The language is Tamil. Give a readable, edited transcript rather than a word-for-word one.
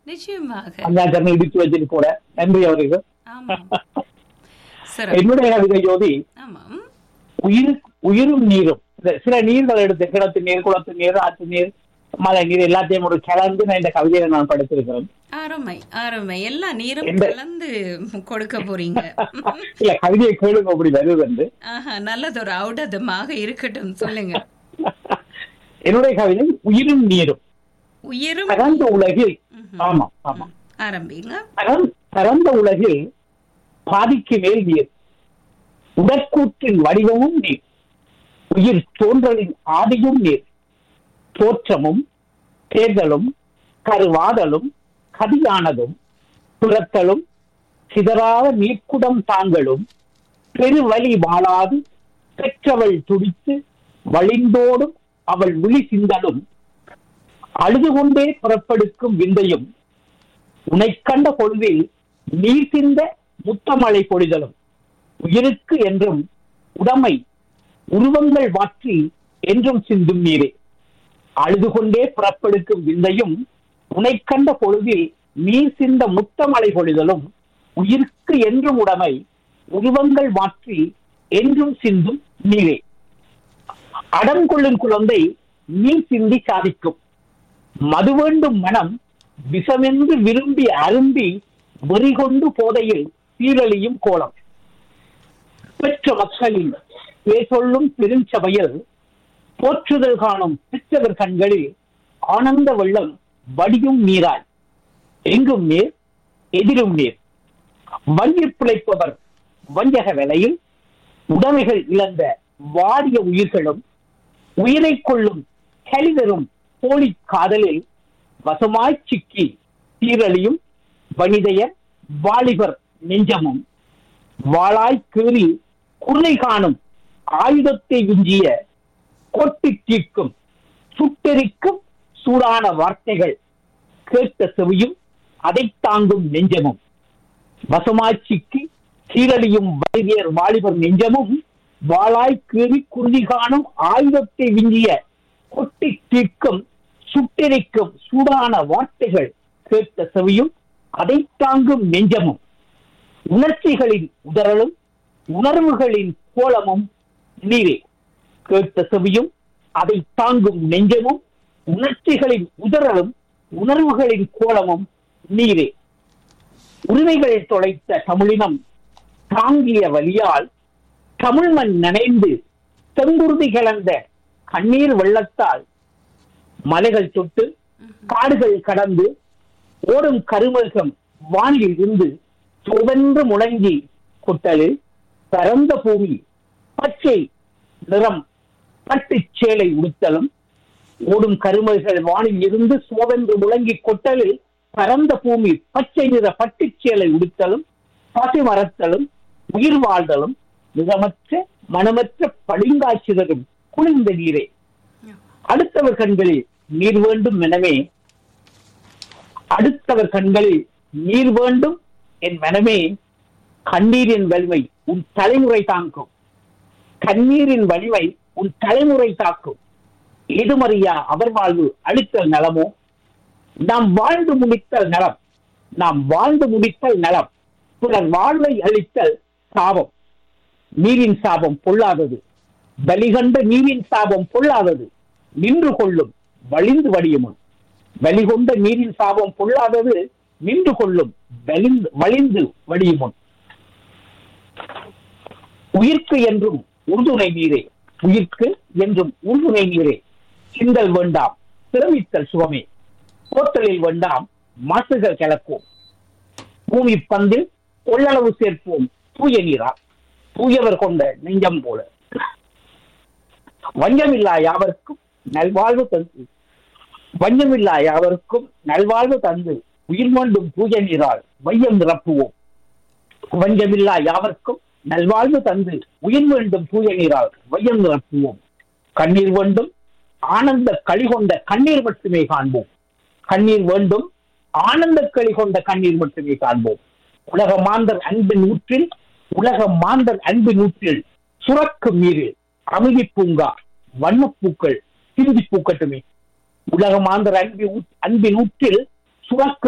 நிச்சயமாக. அந்த இடிச்சு வச்சுட்டு போட நன்றி அவருக்கு. என்னுடைய கவிதை ஜோதி, உயிரும் நீரும். சில நீர்கள் எடுத்து கிணத்து நீர், குளத்து நீர், ஆற்று நீர், மழை நீர் எல்லாத்தையும் ஒரு கலந்து நான் இந்த கவிதையை நான் படித்திருக்கிறேன். அருமை அருமை. எல்லா நீரும் கலந்து கொடுக்க போறீங்க. இல்ல, கவிதையை கேளுங்க அப்படி வருது என்று. நல்லதொரு ஔடதமாக இருக்கட்டும், சொல்லுங்க. என்னுடைய கவிதை உயிரும் நீரும். உயிரும் பரந்த உலகில், ஆமா ஆமா ஆரம்பிங்க. பரந்த உலகில் பாதிக்கு மேல் நீர், உடற்கூற்றின் வடிவமும் நீர், உயிர் தோன்றலின் ஆதியும் நீர், தோற்றமும் தேர்தலும் கருவாதலும் கதியானதும் துரத்தலும் சிதறாத நீர்க்குடம் தாங்களும் பெருவழி வாழாது பெற்றவள் துடித்து வழிந்தோடும் அவள் விழி சிந்தலும் அழுது கொண்டே புறப்படுக்கும் விந்தையும் உனைக்கண்ட பொழுதில் நீர் சிந்த முத்தமழை பொழிதலும் உயிருக்கு என்றும் உடமை உருவங்கள் மாற்றி என்றும் சிந்தும் நீரே. அழுது கொண்டே புறப்படுக்கும் விந்தையும் உனைக்கண்ட பொழுதில் நீர் சிந்த முத்தமழை பொழிதலும் உயிருக்கு என்றும் உடமை உருவங்கள் மாற்றி என்றும் சிந்தும் நீரே. அடங்கொள்ளும் குழந்தை நீர் சிந்தி சாதிக்கும் மது வேண்டும் மனம் விஷமென்று விரும்பி அரும்பி வெறிகொண்டு போதையில் சீரழியும் கோலம் பெற்ற மக்களின் பேசொல்லும் பெருஞ்சபையில் போற்றுதல் காணும் பெற்றவர் கண்களில் ஆனந்த வெள்ளம் வடியும் நீராய் எங்கும் நீர் எதிரும் நீர். வஞ்சிப் பிழைப்பவர் வஞ்சக வேளையில் உடைமைகள் இழந்த வாடிய உயிர்களும் உயிரை கொள்ளும் கலிதரும் போலி காதலில் வசமாய் சிக்கி சீரழியும் வனிதையர் வாலிபர் நெஞ்சமும் வாளாய் கீறி குறை காணும் ஆயுதத்தை விஞ்சிய கொட்டி தீர்க்கும் சுட்டெரிக்கும் சூடான வார்த்தைகள் கேட்ட செவியும் அதை தாங்கும் நெஞ்சமும் வசமாய் சிக்கி சீரழியும் வலிதியர் வாலிபர் நெஞ்சமும் வாளாய் கீறி குருதி காணும் ஆயுதத்தை விஞ்சிய கொட்டி தீர்க்கும் சுட்டெரிக்கும் சூடான வார்த்தைகள் கேட்ட செவியும் அதை தாங்கும் நெஞ்சமும் உணர்ச்சிகளின் உதறலும் உணர்வுகளின் கோலமும் நீரே. கேட்ட செவியும் அதை தாங்கும் நெஞ்சமும் உணர்ச்சிகளின் உதறலும் உணர்வுகளின் கோலமும் நீரே. உரிமைகள் தொலைத்த தமிழினம் தாங்கிய வலியால் தமிழ்மண் நனைந்து செங்குருதி கலந்த கண்ணீர் வெள்ளத்தால் மலைகள் தொட்டு காடுகள் கடந்து ஓடும் கருமேகம் வானில் இருந்து சுவென்று முழங்கி கொட்டலில் பரந்த பூமி பச்சை நிறம் பட்டுச் சேலை உடுத்தலும் ஓடும் கருமல்கள் வானில் இருந்து சோவென்று முழங்கி கொட்டலில் பரந்த பூமி பச்சை நிற பட்டுச் சேலை உடுத்தலும் பசை மரத்தலும் உயிர் வாழ்தலும் மிகமற்ற மனமற்ற பளிங்காய்ச்சிதரும் குளிர்ந்த நீரே. அடுத்தவர் கண்களில் நீர் வேண்டும் எனவே அடுத்தவர் கண்களில் நீர் வேண்டும் என் மனமே கண்ணீரின் வலிமை உன் தலைமுறை தாக்கும் கண்ணீரின் வலிமை உன் தலைமுறை தாக்கும் எதுமறியா அவர் வாழ்வு அளித்தல் நலமோ நாம் வாழ்ந்து முடித்தல் நலம் நாம் வாழ்ந்து முடித்தல் நலம் பிறர் வாழ்வை அளித்தல் சாபம் நீரின் சாபம் பொல்லாதது பலிகண்ட நீரின் சாபம் பொல்லாதது நின்று கொள்ளும் வலிந்து வடியுமுன் வலிகொண்ட நீரின் சாபம் பொல்லாதது நின்று கொள்ளும் வலிந்து வடியுமுன் உயிர்க்கு என்றும் உறுதுணை நீரே உயிர்க்கு என்றும் உறுதுணை நீரே சிந்தல் வேண்டாம் சிரமித்தல் சுகமே போத்தலில் வேண்டாம் மாசுகள் கலப்போம் பூமி பந்தில் கொள்ளளவு சேர்ப்போம் தூய நீரா தூயவர் கொண்ட நெஞ்சம் போல வஞ்சமில்லா யாவருக்கும் நல்வாழ்வு தந்து வஞ்சமில்லா யாவருக்கும் நல்வாழ்வு தந்து உயிர் வேண்டும் தூய நீரால் வையம் நிரப்புவோம் வஞ்சமில்லா யாவருக்கும் நல்வாழ்வு தந்து உயிர் வேண்டும் தூய நீரால் வையம் நிரப்புவோம் கண்ணீர் வேண்டும் ஆனந்த களி கொண்ட கண்ணீர் மட்டுமே காண்போம் கண்ணீர் வேண்டும் ஆனந்த களி கொண்ட கண்ணீர் மட்டுமே காண்போம் உலக மாந்தர் அன்பின் ஊற்றில் உலக மாந்தர் அன்பின் ஊற்றில் சுரக்கும் நீரில் அமுகி பூங்கா வண்ணப்பூக்கள் சிந்தி பூக்கட்டுமே உலக மாந்தர் அன்பின் ஊற்றில் சுரக்கும்